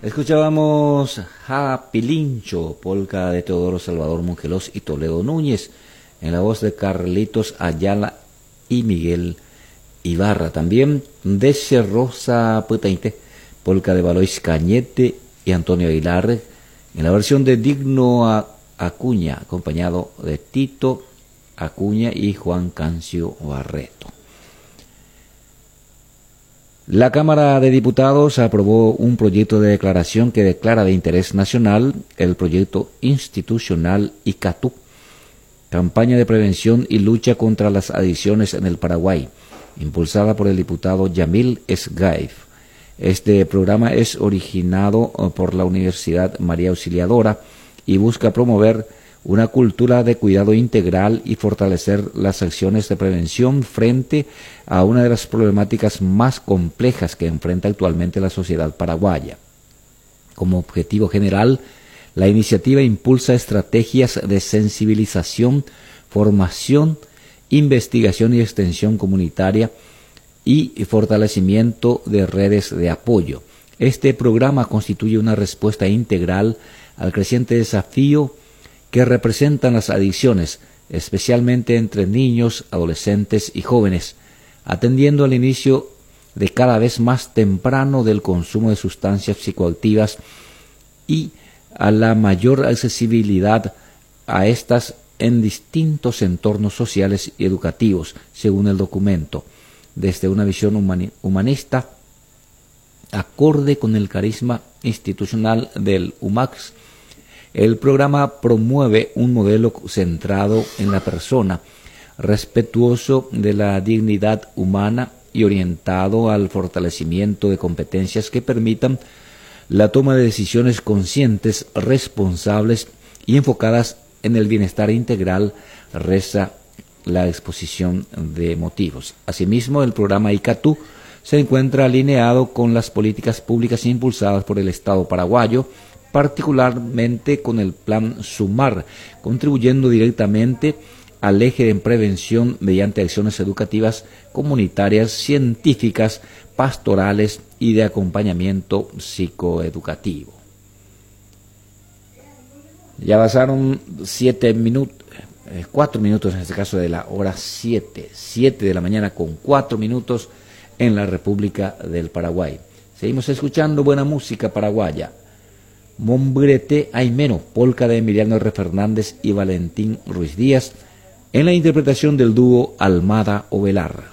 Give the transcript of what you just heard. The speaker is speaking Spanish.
Escuchábamos a Pilincho, polca de Teodoro Salvador Mongelos y Toledo Núñez, en la voz de Carlitos Ayala y Miguel Ibarra. También Desce Rosa Putainte, polca de Valois Cañete y Antonio Aguilar, en la versión de Digno Acuña, acompañado de Tito Acuña y Juan Cancio Barreto. La Cámara de Diputados aprobó un proyecto de declaración que declara de interés nacional el proyecto institucional ICATU, Campaña de Prevención y Lucha contra las Adicciones en el Paraguay, impulsada por el diputado Yamil Esgaif. Este programa es originado por la Universidad María Auxiliadora y busca promover una cultura de cuidado integral y fortalecer las acciones de prevención frente a una de las problemáticas más complejas que enfrenta actualmente la sociedad paraguaya. Como objetivo general, la iniciativa impulsa estrategias de sensibilización, formación, investigación y extensión comunitaria y fortalecimiento de redes de apoyo. Este programa constituye una respuesta integral al creciente desafío que representan las adicciones, especialmente entre niños, adolescentes y jóvenes, atendiendo al inicio de cada vez más temprano del consumo de sustancias psicoactivas y a la mayor accesibilidad a estas en distintos entornos sociales y educativos, según el documento, desde una visión humanista, acorde con el carisma institucional del UMAX. El programa promueve un modelo centrado en la persona, respetuoso de la dignidad humana y orientado al fortalecimiento de competencias que permitan la toma de decisiones conscientes, responsables y enfocadas en el bienestar integral, reza la exposición de motivos. Asimismo, el programa ICATU se encuentra alineado con las políticas públicas impulsadas por el Estado paraguayo, particularmente con el Plan Sumar, contribuyendo directamente al eje de prevención mediante acciones educativas, comunitarias, científicas, pastorales y de acompañamiento psicoeducativo. Ya pasaron 4 minutos en este caso de la hora 7 de la mañana con 4 minutos en la República del Paraguay. Seguimos escuchando buena música paraguaya. Mombrete Aimeno, polca de Emiliano R. Fernández y Valentín Ruiz Díaz, en la interpretación del dúo Almada Ovelar.